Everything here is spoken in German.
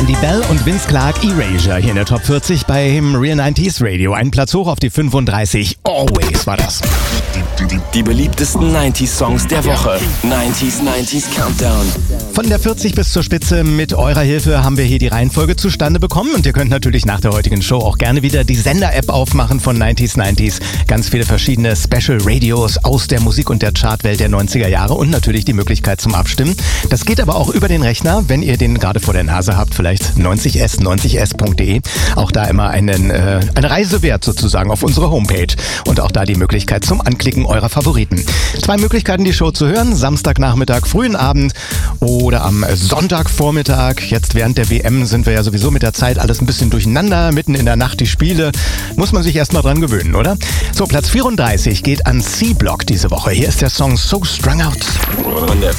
Andy Bell und Vince Clarke, Erasure, hier in der Top 40 beim Real 90s Radio. Einen Platz hoch auf die 35. Always war das. Die beliebtesten 90s-Songs der Woche. 90s Countdown. Von der 40 bis zur Spitze. Mit eurer Hilfe haben wir hier die Reihenfolge zustande bekommen. Und ihr könnt natürlich nach der heutigen Show auch gerne wieder die Sender-App aufmachen von 90s. Ganz viele verschiedene Special-Radios aus der Musik- und der Chartwelt der 90er Jahre und natürlich die Möglichkeit zum Abstimmen. Das geht aber auch über den Rechner, wenn ihr den gerade vor der Nase habt, vielleicht 90s.de. Auch da immer eine Reise wert sozusagen auf unsere Homepage. Und auch da die Möglichkeit zum Anklicken eurer Favoriten. 2 Möglichkeiten, die Show zu hören. Samstagnachmittag, frühen Abend oder am Sonntagvormittag. Jetzt während der WM sind wir ja sowieso mit der Zeit alles ein bisschen durcheinander. Mitten in der Nacht die Spiele. Muss man sich erstmal dran gewöhnen, oder? So, Platz 34 geht an C-Block diese Woche. Hier ist der Song So Strung Out. Von der